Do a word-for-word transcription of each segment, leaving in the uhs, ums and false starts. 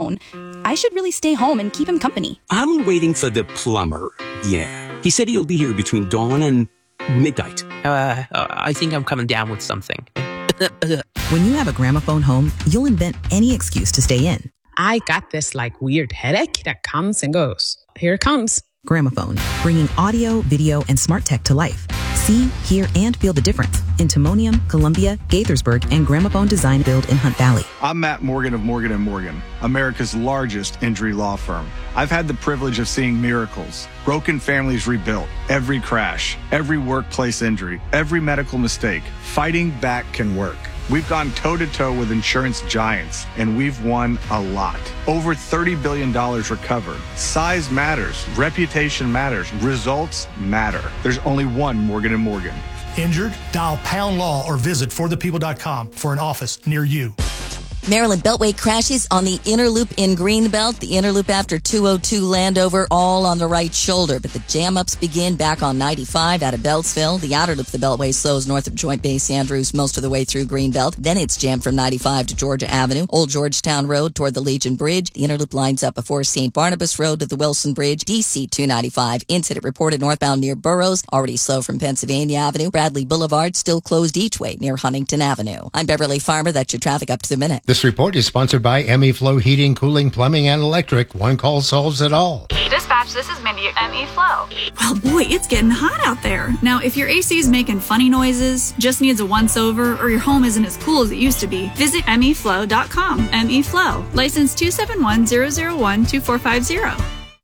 phone. I should really stay home and keep him company. I'm waiting for the plumber. Yeah. He said he'll be here between dawn and midnight. Uh, I think I'm coming down with something. When you have a gramophone home, you'll invent any excuse to stay in. I got this like weird headache that comes and goes. Here it comes. Gramophone, bringing audio, video, and smart tech to life. See, hear, and feel the difference in Timonium, Columbia, Gaithersburg, and Gramophone Design Build in Hunt Valley. I'm Matt Morgan of Morgan and Morgan, America's largest injury law firm. I've had the privilege of seeing miracles, broken families rebuilt, every crash, every workplace injury, every medical mistake. Fighting back can work. We've gone toe-to-toe with insurance giants, and we've won a lot. Over thirty billion dollars recovered. Size matters. Reputation matters. Results matter. There's only one Morgan and Morgan. Injured? Dial pound law or visit for the people dot com for an office near you. Maryland Beltway crashes on the inner loop in Greenbelt. The inner loop after two oh two Landover, all on the right shoulder. But the jam-ups begin back on ninety-five out of Beltsville. The outer loop of the Beltway slows north of Joint Base Andrews most of the way through Greenbelt. Then it's jammed from ninety-five to Georgia Avenue, Old Georgetown Road toward the Legion Bridge. The inner loop lines up before Saint Barnabas Road to the Wilson Bridge. D C two ninety-five. Incident reported northbound near Burroughs. Already slow from Pennsylvania Avenue. Bradley Boulevard still closed each way near Huntington Avenue. I'm Beverly Farmer. That's your traffic up to the minute. This report is sponsored by M E Flow Heating, Cooling, Plumbing, and Electric. One call solves it all. Dispatch, this is Mindy at M E Flow. Well, boy, it's getting hot out there. Now, if your A C is making funny noises, just needs a once-over, or your home isn't as cool as it used to be, visit M E Flow dot com. M E Flow. License two seven one zero zero one two four five zero.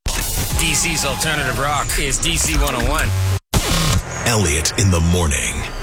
D C's alternative rock is D C one oh one. Elliot in the morning.